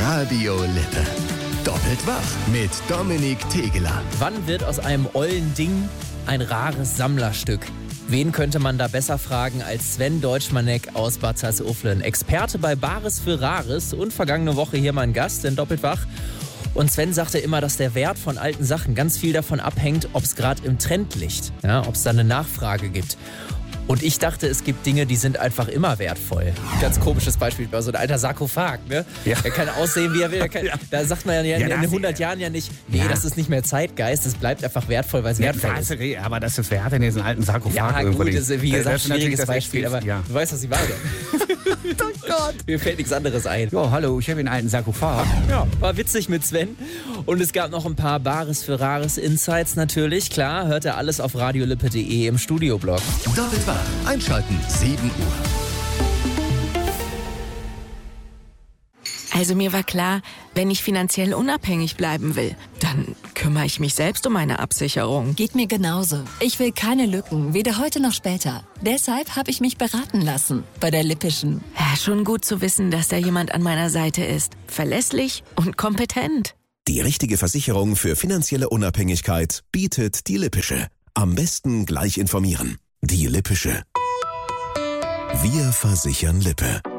Radio Lippe. Doppelt wach mit Dominik Tegeler. Wann wird aus einem ollen Ding ein rares Sammlerstück? Wen könnte man da besser fragen als Sven Deutschmanek aus Bad Salzuflen? Experte bei Bares für Rares und vergangene Woche hier mein Gast in Doppelt wach. Und Sven sagte immer, dass der Wert von alten Sachen ganz viel davon abhängt, ob es gerade im Trend liegt, ja, ob es da eine Nachfrage gibt. Und ich dachte, es gibt Dinge, die sind einfach immer wertvoll. Ganz komisches Beispiel, so ein alter Sarkophag, ne? Ja. Der kann aussehen, wie er will. Da sagt man ja in 100 Jahren ja nicht, das ist nicht mehr Zeitgeist, das bleibt einfach wertvoll, weil es wertvoll ist. Aber wer hat denn diesen alten Sarkophag? Ja gut, das ist wie gesagt ein schwieriges Beispiel, aber ja. Du weißt, was ich meine. Oh Gott. Mir fällt nichts anderes ein. Ja, hallo, ich habe den alten Sarkophag. Ja, war witzig mit Sven. Und es gab noch ein paar Bares für Rares Insights natürlich. Klar, hört ihr alles auf radiolippe.de im Studioblog. Doppelt wach. Einschalten, 7 Uhr. Also mir war klar, wenn ich finanziell unabhängig bleiben will, dann kümmere ich mich selbst um meine Absicherung. Geht mir genauso. Ich will keine Lücken, weder heute noch später. Deshalb habe ich mich beraten lassen bei der Lippischen. Ja, schon gut zu wissen, dass da jemand an meiner Seite ist. Verlässlich und kompetent. Die richtige Versicherung für finanzielle Unabhängigkeit bietet die Lippische. Am besten gleich informieren. Die Lippische. Wir versichern Lippe.